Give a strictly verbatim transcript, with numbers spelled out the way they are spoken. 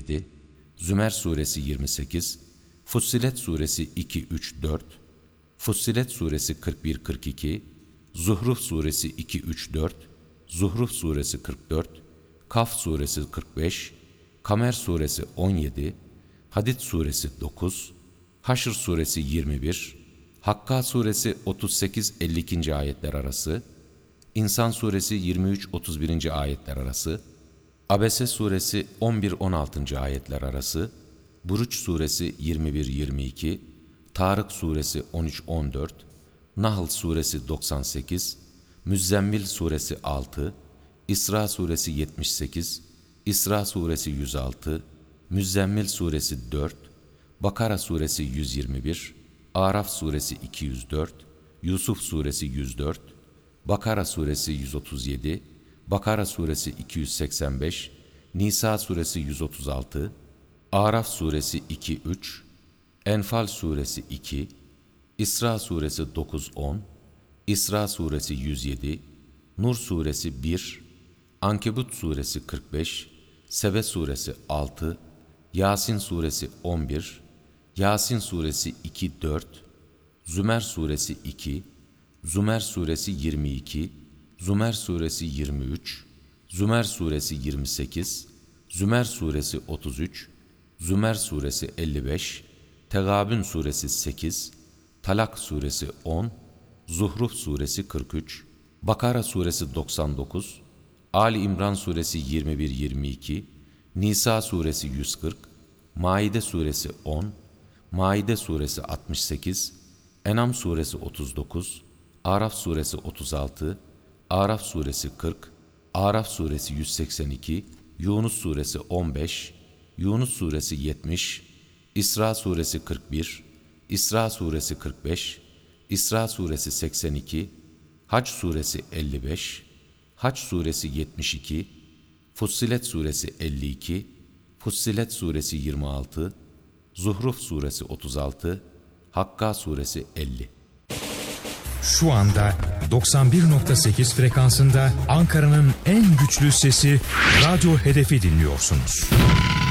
yedi, Zümer suresi yirmi sekiz, Fussilet suresi iki, üç, dört, Fussilet suresi kırk bir, kırk iki, Zuhruf suresi iki, üç, dört, Zuhruf suresi kırk dört, Kaf suresi kırk beş, Kamer suresi on yedi, Hadid suresi dokuz, Haşr suresi yirmi bir, Hakka suresi otuz sekiz elli iki. ayetler arası, İnsan suresi yirmi üç otuz bir. ayetler arası, Abese suresi on bir on altı. ayetler arası, Buruç suresi yirmi bir yirmi iki, Tarık suresi on üç on dört, Nahl suresi doksan sekiz, Müzzemmil suresi altı, İsra suresi yetmiş sekiz, İsra suresi yüz altı, Müzzemmil suresi dört, Bakara suresi yüz yirmi bir, Araf suresi iki yüz dört, Yusuf suresi yüz dört, Bakara suresi yüz otuz yedi, Bakara suresi iki yüz seksen beş, Nisa suresi yüz otuz altı, Araf suresi iki üç, Enfal suresi iki, İsra suresi dokuz on, İsra suresi yüz yedi, Nur suresi bir, Ankebut suresi kırk beş, Sebe suresi altı, Yasin suresi on bir, Yasin suresi iki dört, Zümer suresi iki, Zümer suresi yirmi iki, Zümer suresi yirmi üç, Zümer suresi yirmi sekiz, Zümer suresi otuz üç, Zümer suresi elli beş, Tegabün suresi sekiz, Talak suresi on, Zuhruf suresi kırk üç, Bakara suresi doksan dokuz, Ali İmran suresi yirmi bir yirmi iki, Nisa suresi yüz kırk, Maide suresi on, Maide suresi altmış sekiz, Enam suresi otuz dokuz, Araf suresi otuz altı, Araf suresi kırk, Araf suresi yüz seksen iki, Yunus suresi on beş, Yunus suresi yetmiş, İsra suresi kırk bir, İsra suresi kırk beş, İsra suresi seksen iki, Hac suresi elli beş, Hac suresi yetmiş iki, Fussilet suresi elli iki, Fussilet suresi yirmi altı, Zuhruf suresi otuz altı, Hakka suresi elli. Şu anda doksan bir nokta sekiz frekansında Ankara'nın en güçlü sesi Radyo Hedef'i dinliyorsunuz.